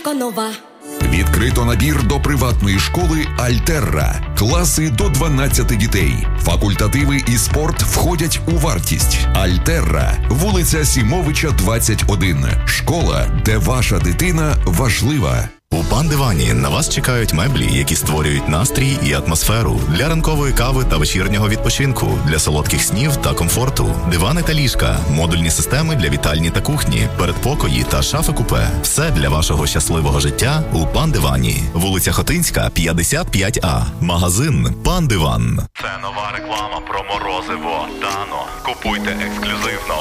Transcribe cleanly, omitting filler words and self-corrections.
еконова. Відкрито набір до приватної школи «Альтерра». Класи до 12 дітей. Факультативи і спорт входять у вартість. «Альтерра», вулиця Сімовича, 21. Школа, де ваша дитина важлива. У Пан Дивані на вас чекають меблі, які створюють настрій і атмосферу для ранкової кави та вечірнього відпочинку, для солодких снів та комфорту. Дивани та ліжка, модульні системи для вітальні та кухні, передпокої та шафи-купе. Все для вашого щасливого життя у Пан Дивані. Вулиця Хотинська, 55А. Магазин Пан Диван. Це нова реклама про морозиво Дано. Купуйте ексклюзивно